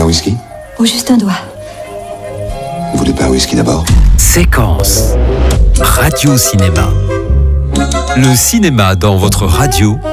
un whisky? Ou juste un doigt. Vous voulez pas un whisky d'abord? Séquence Radio Cinéma. Le cinéma dans votre radio